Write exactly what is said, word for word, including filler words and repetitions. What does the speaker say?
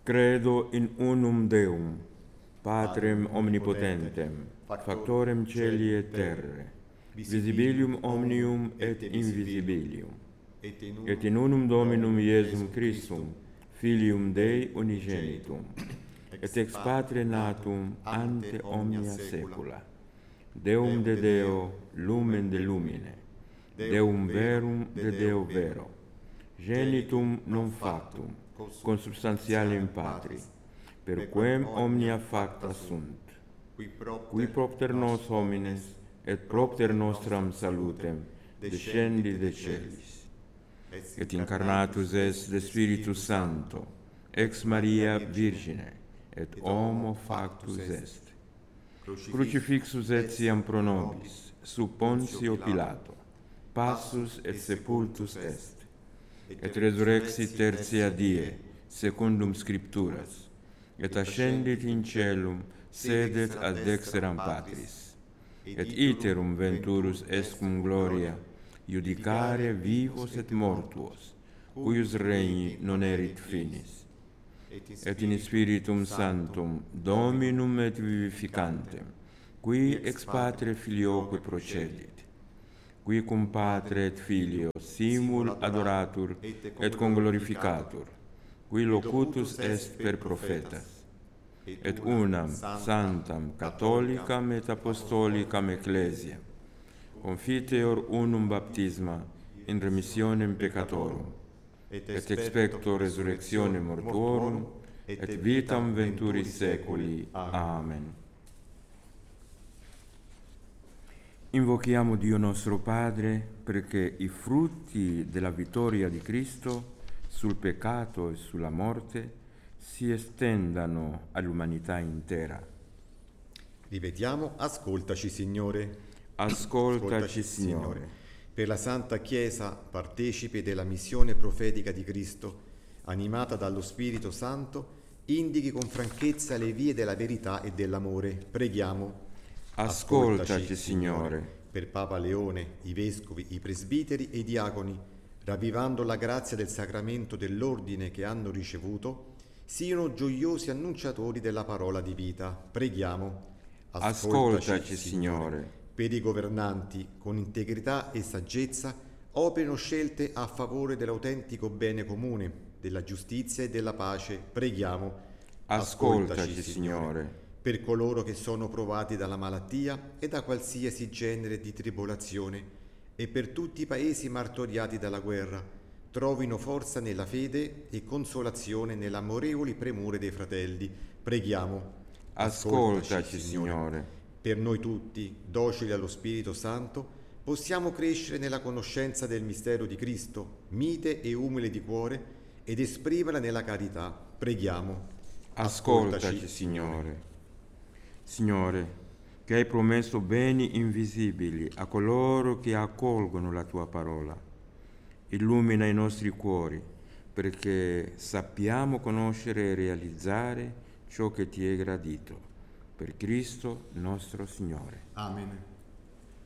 Credo in unum Deum, Patrem omnipotentem, factorem celi et terrae, visibilium omnium et invisibilium, et in unum Dominum Iesum Christum, Filium Dei unigenitum, et ex Patre natum ante omnia saecula, Deum de Deo, lumen de lumine, Deum verum de Deo vero, genitum non factum, consubstantialem Patri, per quem omnia facta sunt, qui propter nos homines et propter nostram salutem descendi de celis, et incarnatus est de Spiritus Sancto, ex Maria Virgine, et homo factus est, crucifixus etiam pro nobis, sub Pontio Pilato, passus et sepultus est, et resurrexit tertia die, secundum Scripturas, et ascendit in celum, sedet ad dexteram Patris, et iterum venturus est cum gloria, judicare vivos et mortuos, cuius regni non erit finis, et in Spiritum Sanctum, Dominum et vivificantem, qui ex Patre Filioque procedit, qui cum Patre et Filio simul adoratur et conglorificatur, qui locutus est per prophetas, et unam sanctam catholicam et apostolicam ecclesiam, confiteor unum baptisma in remissionem peccatorum, et expecto resurrectione mortuorum, et vitam venturis seculi. Amen. Invochiamo Dio nostro Padre perché i frutti della vittoria di Cristo sul peccato e sulla morte si estendano all'umanità intera. Ripetiamo, ascoltaci Signore. Ascoltaci, Signore. Per la Santa Chiesa, partecipe della missione profetica di Cristo, animata dallo Spirito Santo, indichi con franchezza le vie della verità e dell'amore. Preghiamo. Ascoltaci, Signore. Per Papa Leone, i vescovi, i presbiteri e i diaconi, ravvivando la grazia del sacramento dell'ordine che hanno ricevuto, siano gioiosi annunciatori della parola di vita. Preghiamo. Ascoltaci, Ascoltaci Signore. Per i governanti, con integrità e saggezza, operino scelte a favore dell'autentico bene comune, della giustizia e della pace. Preghiamo. Ascoltaci, Ascoltaci Signore. Per coloro che sono provati dalla malattia e da qualsiasi genere di tribolazione, e per tutti i paesi martoriati dalla guerra, trovino forza nella fede e consolazione nell'amorevoli premure dei fratelli. Preghiamo. Ascoltaci, Ascoltaci Signore. Signore. Per noi tutti, docili allo Spirito Santo, possiamo crescere nella conoscenza del mistero di Cristo, mite e umile di cuore, ed esprimerla nella carità. Preghiamo. Ascoltaci, Ascoltaci Signore. Signore, che hai promesso beni invisibili a coloro che accolgono la tua parola, illumina i nostri cuori perché sappiamo conoscere e realizzare ciò che ti è gradito. Per Cristo nostro Signore. Amen.